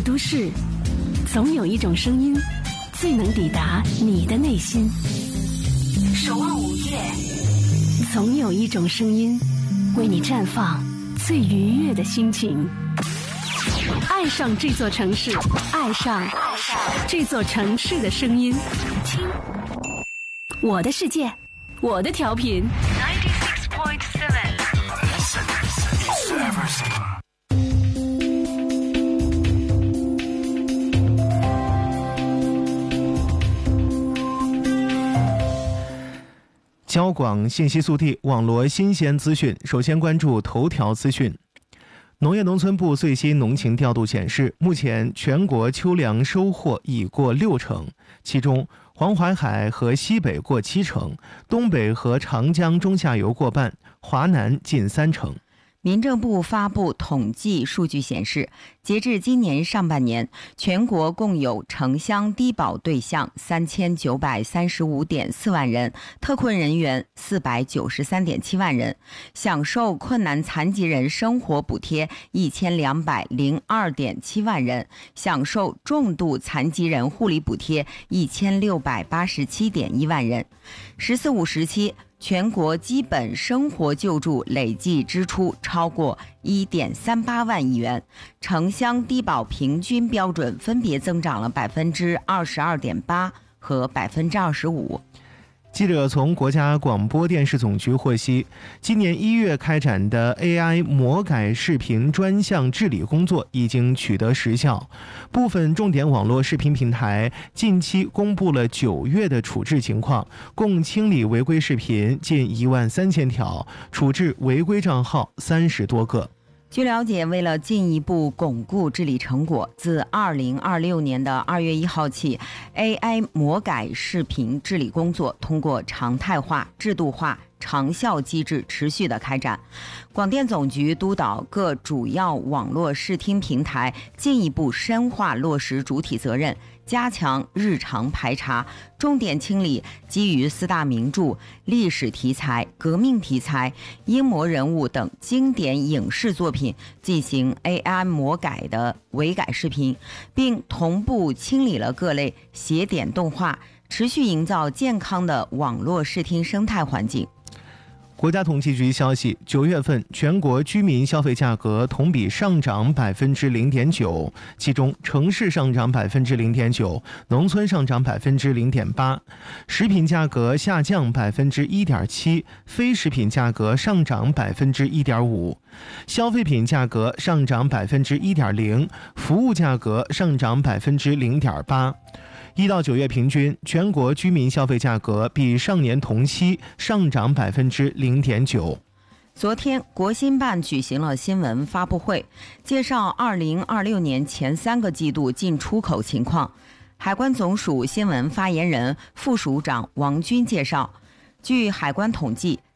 都市，总有一种声音最能抵达你的内心。守望午夜，总有一种声音为你绽放最愉悦的心情。爱上这座城市，爱上这座城市的声音。听我的世界，我的调频 96.7。 交广信息速递，网罗新鲜资讯。首先关注头条资讯。农业农村部最新农情调度显示，目前全国秋粮收获已过60%，其中黄淮海和西北过70%，东北和长江中下游过半，华南近30%。 民政部发布统计数据显示，截至今年上半年，全国共有城乡低保对象3935.4万人，特困人员493.7万人，享受困难残疾人生活补贴1202.7万人，享受重度残疾人护理补贴1687.1万人。14-5时期，全国基本生活救助累计支出超过1.38万亿元，城乡低保平均标准分别增长了22.8%和25%。 记者从国家广播电视总局获悉，今年1月开展的 AI 魔改视频专项治理工作已经取得实效，部分重点网络视频平台近期公布了9月的处置情况，共清理违规视频近13000条，处置违规账号30多个。 据了解，为了进一步巩固治理成果，自2026年的2月1号起， AI 魔改视频治理工作通过常态化、制度化、长效机制持续的开展。广电总局督导各主要网络视听平台进一步深化落实主体责任，加强日常排查，重点清理基于4大名著、历史题材、革命题材、英模人物等经典影视作品进行 AI 魔改的违改视频，并同步清理了各类邪典动画，持续营造健康的网络视听生态环境。 国家统计局消息，9月份全国居民消费价格同比上涨0.9%，其中城市上涨0.9%，农村上涨0.8%，食品价格下降1.7%，非食品价格上涨1.5%，消费品价格上涨1.0%，服务价格上涨0.8%。1到9月平均，全国居民消费价格比上年同期上涨0.9%。 昨天，国新办举行了新闻发布会，介绍2026年前3个季度进出口情况。海关总署新闻发言人、副署长王军介绍，据海关统计，